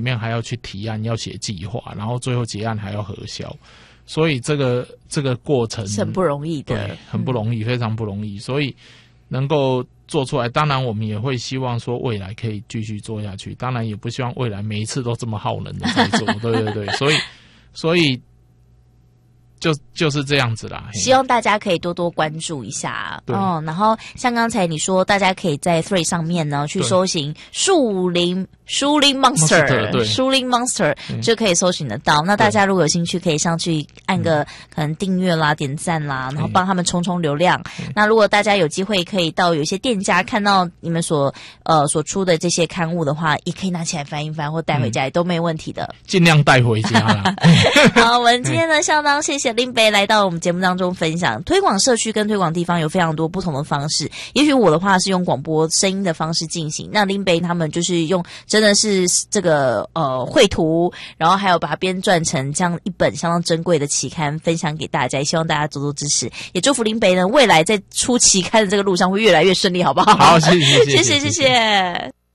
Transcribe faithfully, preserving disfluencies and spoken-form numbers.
面还要去提案，要写计划，然后最后结案还要核销，所以这个这个过程是很不容易的， 对，很不容易，嗯、非常不容易。所以能够做出来，当然我们也会希望说未来可以继续做下去，当然也不希望未来每一次都这么耗能的在做，对对对，所以所以。就就是这样子啦， 希望大家可以多多关注一下哦。然后像刚才你说，大家可以在 Threads 上面呢去搜寻树林树林 Monster， 树林 Monster 就可以搜寻得到。那大家如果有兴趣，可以上去按个可能订阅啦、点赞啦，然后帮他们冲冲流量。那如果大家有机会可以到有一些店家看到你们所呃所出的这些刊物的话，也可以拿起来翻一翻或带回家，也都没问题的。 尽量带回家啦。 好，我们今天呢相当谢谢林北来到我们节目当中分享推广社区跟推广地方有非常多不同的方式。也许我的话是用广播声音的方式进行，那林北他们就是用真的是这个呃绘图，然后还有把它编撰成这样一本相当珍贵的期刊分享给大家，也希望大家多多支持，也祝福林北呢未来在出期刊的这个路上会越来越顺利，好不好？ 好，谢谢， 谢谢，谢谢。